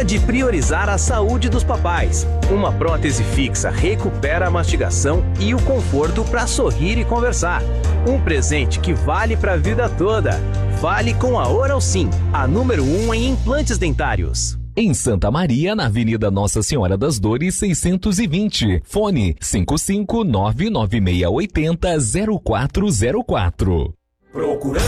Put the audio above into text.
de priorizar a saúde dos papais. Uma prótese fixa recupera a mastigação e o conforto para sorrir e conversar. Um presente que vale para a vida toda. Vale com a Oral Sim, a número 1 em implantes dentários. Em Santa Maria, na Avenida Nossa Senhora das Dores, 620. Fone 55996800404.